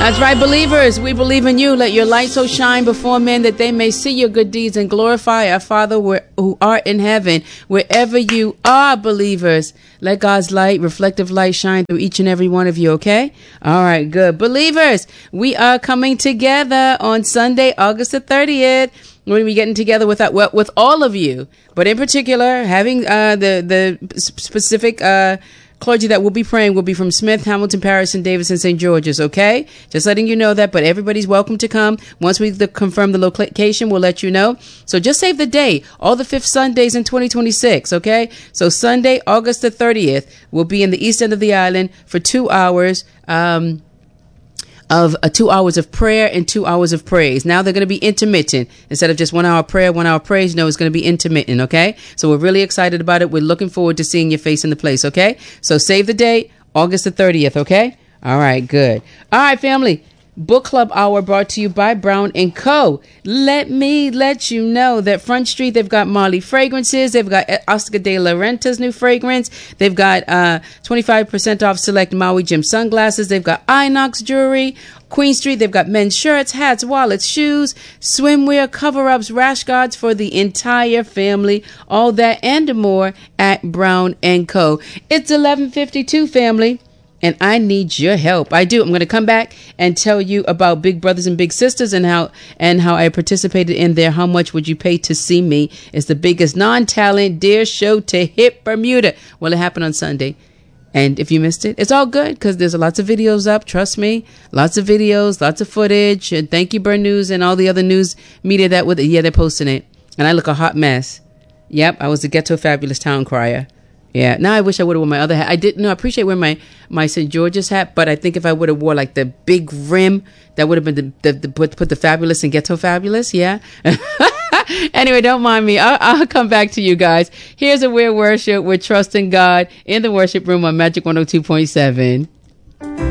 That's right, believers. We believe in you. Let your light so shine before men that they may see your good deeds and glorify our Father who art in heaven. Wherever you are, believers, let God's light, reflective light, shine through each and every one of you, okay? All right, good. Believers, we are coming together on Sunday, August the 30th. We're going to be getting together with all of you, but in particular, having the specific clergy that will be praying will be from Smith, Hamilton Parish, and Davidson, St. George's, okay? Just letting you know that, but everybody's welcome to come. Once we confirm the location, we'll let you know. So just save the day, all the fifth Sundays in 2026, okay? So Sunday, August the 30th, we'll be in the east end of the island for 2 hours, of 2 hours of prayer and 2 hours of praise. Now they're going to be intermittent. Instead of just 1 hour prayer, 1 hour praise, no, it's going to be intermittent, okay? So we're really excited about it. We're looking forward to seeing your face in the place, okay? So save the date, August the 30th, okay? All right, good. All right, family. Book Club Hour brought to you by Brown & Co. Let me let you know that Front Street, they've got Marley Fragrances. They've got Oscar de la Renta's new fragrance. They've got 25% off select Maui Jim sunglasses. They've got Inox jewelry. Queen Street, they've got men's shirts, hats, wallets, shoes, swimwear, cover-ups, rash guards for the entire family. All that and more at Brown & Co. It's 11:52, family. And I need your help. I do. I'm going to come back and tell you about Big Brothers and Big Sisters and how I participated in there. How much would you pay to see me? It's the biggest non-talent dare show to hit Bermuda. Well, it happened on Sunday. And if you missed it, it's all good because there's lots of videos up. Trust me. Lots of videos, lots of footage. And thank you, Burn News and all the other news media that with it. Yeah, they're posting it. And I look a hot mess. Yep. I was the ghetto fabulous town crier. Yeah. Now I wish I would have worn my other hat. I didn't know. I appreciate wearing my St. George's hat, but I think if I would have wore like the big rim, that would have been the put the fabulous and ghetto fabulous. Yeah. Anyway, don't mind me. I'll come back to you guys. Here's a Weird Worship with Trusting God in the worship room on Magic 102.7.